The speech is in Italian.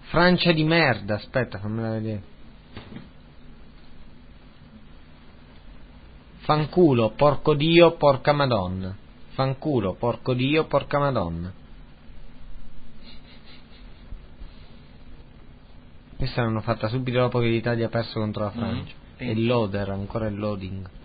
Francia di merda, aspetta, fammela vedere. Fanculo, porco dio, porca madonna. Fanculo, porco dio, porca madonna. Questa l'hanno fatta subito dopo che l'Italia ha perso contro la Francia. E il loader, ancora il loading.